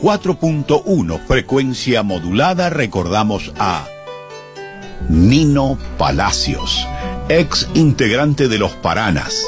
4.1 frecuencia modulada recordamos a Nino Palacios, ex integrante de Los Paranas.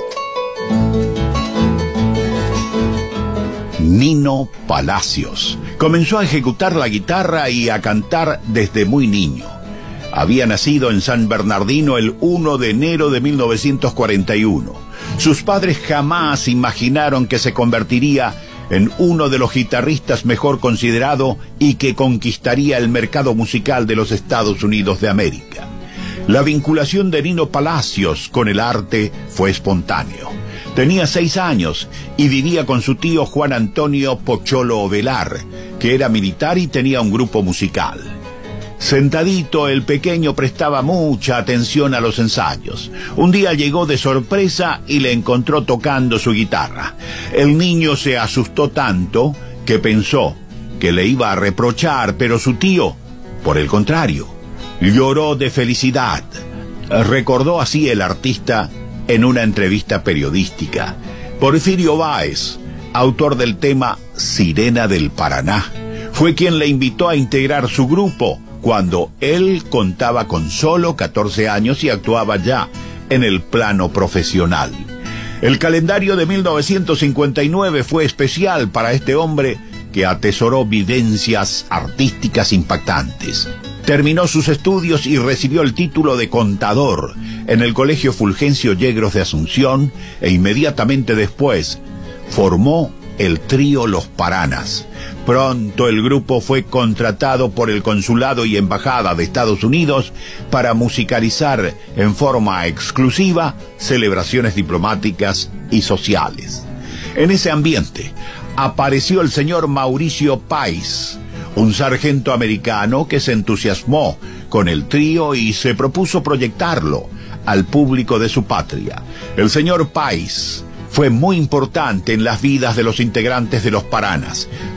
Nino Palacios comenzó a ejecutar la guitarra y a cantar desde muy niño. Había nacido en San Bernardino el 1 de enero de 1941. Sus padres jamás imaginaron que se convertiría en uno de los guitarristas mejor considerado y que conquistaría el mercado musical de los Estados Unidos de América. La vinculación de Nino Palacios con el arte fue espontáneo. Tenía 6 años y vivía con su tío Juan Antonio Pocholo Ovelar, que era militar y tenía un grupo musical. Sentadito, el pequeño prestaba mucha atención a los ensayos. Un día llegó de sorpresa y le encontró tocando su guitarra. El niño se asustó tanto que pensó que le iba a reprochar, pero su tío, por el contrario, lloró de felicidad. Recordó así el artista en una entrevista periodística. Porfirio Báez, autor del tema Sirena del Paraná, fue quien le invitó a integrar su grupo cuando él contaba con solo 14 años y actuaba ya en el plano profesional. El calendario de 1959 fue especial para este hombre que atesoró vivencias artísticas impactantes. Terminó sus estudios y recibió el título de contador en el Colegio Fulgencio Yegros de Asunción e inmediatamente después formó el trío Los Paranas. Pronto el grupo fue contratado por el Consulado y Embajada de Estados Unidos para musicalizar en forma exclusiva celebraciones diplomáticas y sociales. En ese ambiente apareció el señor Mauricio Pais, un sargento americano que se entusiasmó con el trío y se propuso proyectarlo al público de su patria. El señor Pais fue muy importante en las vidas de los integrantes de Los Paranas.